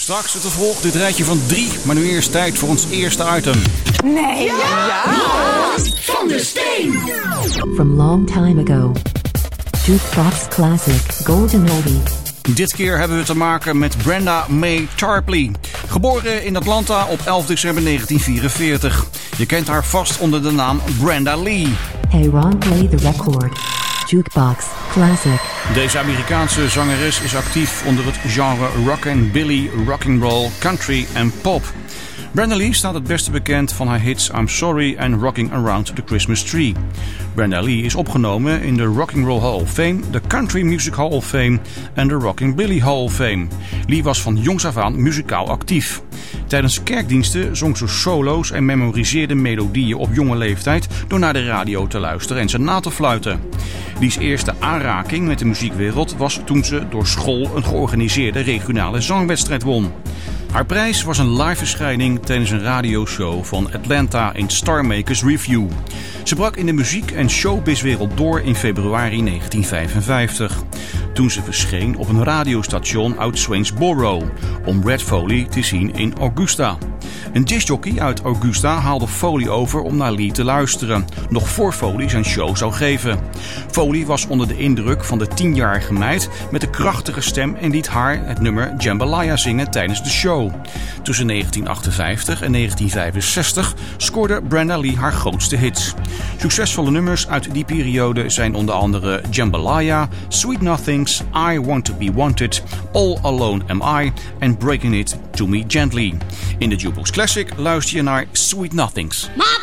Straks het vervolg, dit rijtje van 3, maar nu eerst tijd voor ons eerste item. Nee! Ja! Van der Steen! From long time ago. Jukebox Classic Golden Oldie. Dit keer hebben we te maken met Brenda Mae Tarpley. Geboren in Atlanta op 11 december 1944. Je kent haar vast onder de naam Brenda Lee. Hey Ron, play the record. Jukebox Classic. Deze Amerikaanse zangeres is actief onder het genre rockabilly, rock'n'roll, country en pop. Brenda Lee staat het beste bekend van haar hits I'm Sorry en Rocking Around the Christmas Tree. Brenda Lee is opgenomen in de Rock and Roll Hall of Fame, de Country Music Hall of Fame en de Rockabilly Hall of Fame. Lee was van jongs af aan muzikaal actief. Tijdens kerkdiensten zong ze solo's en memoriseerde melodieën op jonge leeftijd door naar de radio te luisteren en ze na te fluiten. Lee's eerste aanraking met de muziekwereld was toen ze door school een georganiseerde regionale zangwedstrijd won. Haar prijs was een live verschijning tijdens een radioshow van Atlanta in Star Makers Review. Ze brak in de muziek- en showbizwereld door in februari 1955. Toen ze verscheen op een radiostation uit Swainsboro om Red Foley te zien in Augusta. Een discjockey uit Augusta haalde Foley over om naar Lee te luisteren, nog voor Foley zijn show zou geven. Foley was onder de indruk van de 10-jarige meid met de krachtige stem en liet haar het nummer Jambalaya zingen tijdens de show. Tussen 1958 en 1965 scoorde Brenda Lee haar grootste hits. Succesvolle nummers uit die periode zijn onder andere Jambalaya, Sweet Nothings, I Want to Be Wanted, All Alone Am I en Breaking It to Me Gently. In de Jukebox Classic luister je naar Sweet Nothings. Mama!